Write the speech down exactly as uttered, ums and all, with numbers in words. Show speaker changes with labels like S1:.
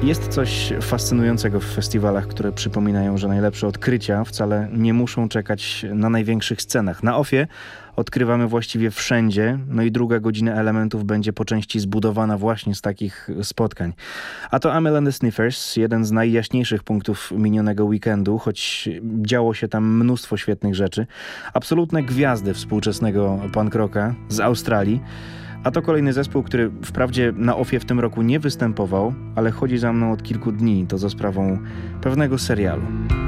S1: Jest coś fascynującego w festiwalach, które przypominają, że najlepsze odkrycia wcale nie muszą czekać na największych scenach. Na Ofie odkrywamy właściwie wszędzie, no i druga godzina Elementów będzie po części zbudowana właśnie z takich spotkań. A to Amyl and the Sniffers, jeden z najjaśniejszych punktów minionego weekendu, choć działo się tam mnóstwo świetnych rzeczy. Absolutne gwiazdy współczesnego punk rocka z Australii. A to kolejny zespół, który wprawdzie na Ofie w tym roku nie występował, ale chodzi za mną od kilku dni, to za sprawą pewnego serialu.